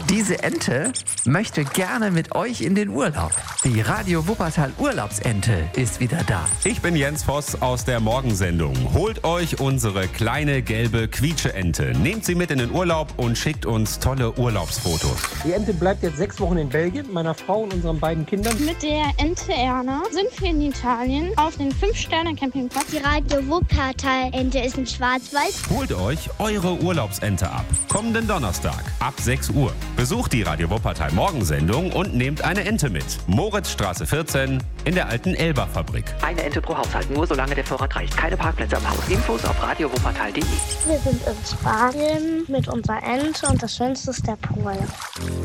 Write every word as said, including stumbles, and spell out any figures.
Diese Ente möchte gerne mit euch in den Urlaub. Die Radio Wuppertal Urlaubsente ist wieder da. Ich bin Jens Voss aus der Morgensendung. Holt euch unsere kleine gelbe Quietsche-Ente. Nehmt sie mit in den Urlaub und schickt uns tolle Urlaubsfotos. Die Ente bleibt jetzt sechs Wochen in Belgien, meiner Frau und unseren beiden Kindern. Mit der Ente Erna sind wir in Italien auf den fünf-Sterne-Campingplatz. Die Radio Wuppertal-Ente ist in Schwarz-Weiß. Holt euch eure Urlaubsente ab. Kommenden Donnerstag ab sechs Uhr. Besucht die Radio Wuppertal Morgensendung und nehmt eine Ente mit. Moritzstraße vierzehn in der alten Elba-Fabrik. Eine Ente pro Haushalt, nur solange der Vorrat reicht. Keine Parkplätze am Haus. Infos auf radio wuppertal punkt de. Wir sind in Spanien mit unserer Ente und das Schönste ist der Pool.